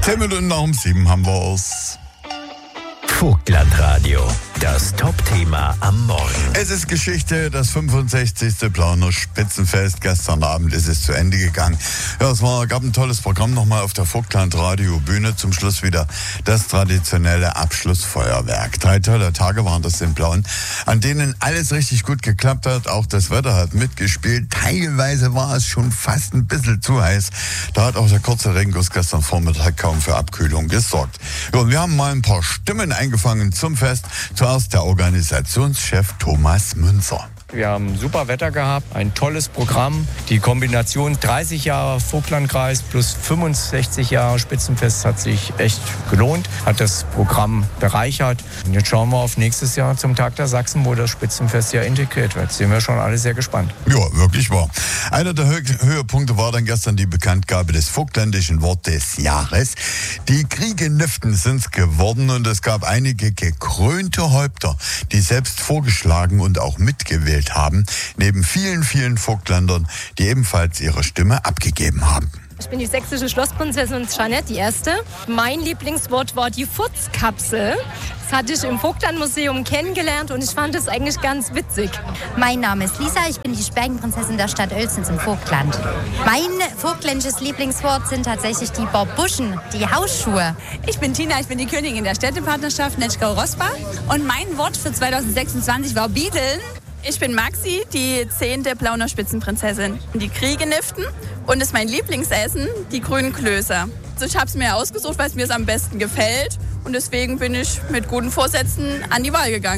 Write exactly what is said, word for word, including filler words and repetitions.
Zehn Minuten nach um sieben haben wir es. Vogtlandradio, das Top-Thema am Morgen. Es ist Geschichte, das fünfundsechzigste Plauner Spitzenfest. Gestern Abend ist es zu Ende gegangen. Ja, es war, gab ein tolles Programm nochmal auf der Vogtlandradio Bühne. Zum Schluss wieder das traditionelle Abschlussfeuerwerk. Drei tolle Tage waren das in Plauen, an denen alles richtig gut geklappt hat. Auch das Wetter hat mitgespielt. Teilweise war es schon fast ein bisschen zu heiß. Da hat auch der kurze Regenguss gestern Vormittag kaum für Abkühlung gesorgt. Ja, und wir haben mal ein paar Stimmen eingefangen zum Fest. Zuerst der Organisationschef Thomas Münzer. Wir haben super Wetter gehabt, ein tolles Programm. Die Kombination dreißig Jahre Vogtlandkreis plus fünfundsechzig Jahre Spitzenfest hat sich echt gelohnt, hat das Programm bereichert. Und jetzt schauen wir auf nächstes Jahr zum Tag der Sachsen, wo das Spitzenfest ja integriert wird. Sind wir schon alle sehr gespannt. Ja, wirklich wahr. Einer der Hö- Höhepunkte war dann gestern die Bekanntgabe des vogtländischen Wort des Jahres. Die Kriegeniften sind's geworden und es gab einige gekrönte Häupter, die selbst vorgeschlagen und auch mitgewählt haben, neben vielen, vielen Vogtländern, die ebenfalls ihre Stimme abgegeben haben. Ich bin die sächsische Schlossprinzessin Jeanette, die erste. Mein Lieblingswort war die Furzkapsel. Das hatte ich im Vogtlandmuseum kennengelernt und ich fand es eigentlich ganz witzig. Mein Name ist Lisa, ich bin die Spergenprinzessin der Stadt Oelzens im Vogtland. Mein vogtländisches Lieblingswort sind tatsächlich die Barbuschen, die Hausschuhe. Ich bin Tina, ich bin die Königin der Städtepartnerschaft Netschkau-Rosbach und mein Wort für zweitausendsechsundzwanzig war Biedeln. Ich bin Maxi, die zehnte Plauner Spitzenprinzessin. Die Kriegeniften und ist mein Lieblingsessen, die grünen Klöße. Also ich habe es mir ausgesucht, weil es mir am besten gefällt und deswegen bin ich mit guten Vorsätzen an die Wahl gegangen.